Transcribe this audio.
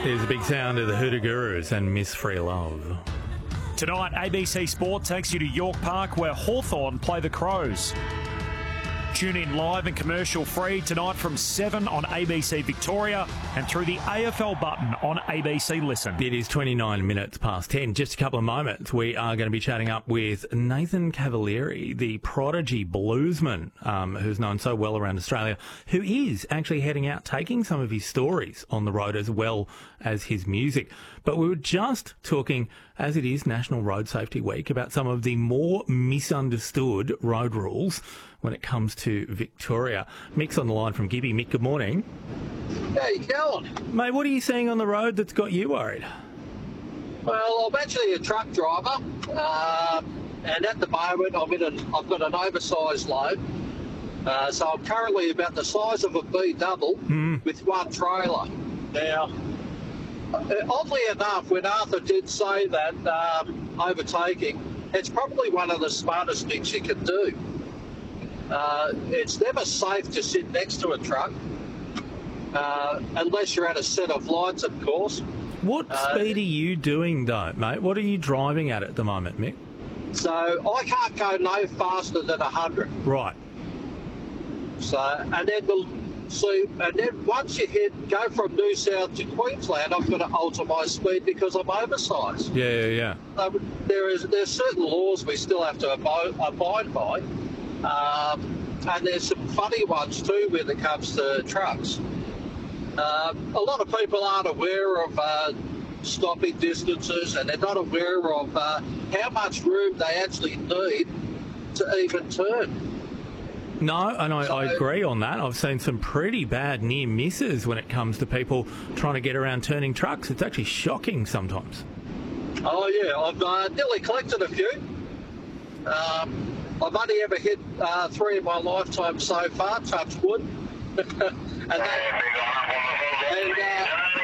Here's a big sound of the Hoodoo Gurus and Miss Free Love. Tonight, ABC Sport takes you to York Park where Hawthorn play the Crows. Tune in live and commercial free tonight from 7 on ABC Victoria and through the AFL button on ABC Listen. It is 29 minutes past 10. Just a couple of moments. We are going to be chatting up with Nathan Cavalieri, the prodigy bluesman who's known so well around Australia, who is actually heading out taking some of his stories on the road as well as his music. But we were just talking, as it is National Road Safety Week, about some of the more misunderstood road rules when it comes to Victoria. Mick's on the line from Gibby. Mick, good morning. How you going? Mate, what are you seeing on the road that's got you worried? Well, I'm actually a truck driver, and at the moment I've got an oversized load. So I'm currently about the size of a B double with one trailer. Now, oddly enough, when Arthur did say that overtaking, it's probably one of the smartest things you can do. It's never safe to sit next to a truck, unless you're at a set of lights, of course. What speed are you doing, though, mate? What are you driving at the moment, Mick? So I can't go no faster than 100. Right. So, and then once you go from New South to Queensland, I've got to alter my speed because I'm oversized. Yeah. There's certain laws we still have to abide by. And there's some funny ones too when it comes to trucks. A lot of people aren't aware of stopping distances, and they're not aware of how much room they actually need to even turn. No, and I agree on that. I've seen some pretty bad near misses when it comes to people trying to get around turning trucks. It's actually shocking sometimes. Oh, yeah. I've nearly collected a few. I've only ever hit 3 in my lifetime so far, touch wood.